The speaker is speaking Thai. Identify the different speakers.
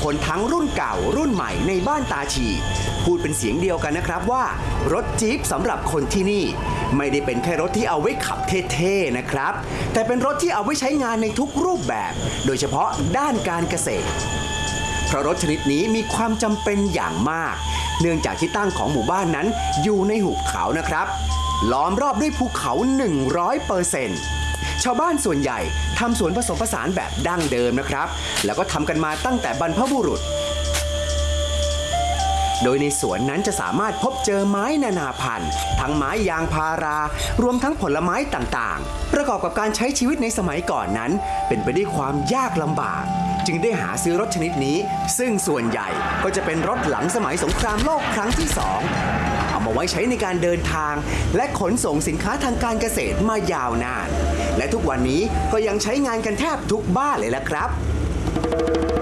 Speaker 1: คนทั้งรุ่นเก่ารุ่นใหม่ในบ้านตาชีพูดเป็นเสียงเดียวกันนะครับว่ารถจี๊ปสำหรับคนที่นี่ไม่ได้เป็นแค่รถที่เอาไว้ขับเท่ๆนะครับแต่เป็นรถที่เอาไว้ใช้งานในทุกรูปแบบโดยเฉพาะด้านการเกษตรเพราะรถชนิดนี้มีความจำเป็นอย่างมากเนื่องจากที่ตั้งของหมู่บ้านนั้นอยู่ในหุบเขานะครับล้อมรอบด้วยภูเขา 100%ชาวบ้านส่วนใหญ่ทำสวนผสมผสานแบบดั้งเดิมนะครับแล้วก็ทำกันมาตั้งแต่บรรพบุรุษโดยในสวนนั้นจะสามารถพบเจอไม้นานาพันธุ์ทั้งไม้ยางพารารวมทั้งผลไม้ต่างๆประกอบกับการใช้ชีวิตในสมัยก่อนนั้นเป็นไปด้วยความยากลำบากจึงได้หาซื้อรถชนิดนี้ซึ่งส่วนใหญ่ก็จะเป็นรถหลังสมัยสงครามโลกครั้งที่2เอามาไว้ใช้ในการเดินทางและขนส่งสินค้าทางการเกษตรมายาวนานและทุกวันนี้ก็ยังใช้งานกันแทบทุกบ้านเลยละครับ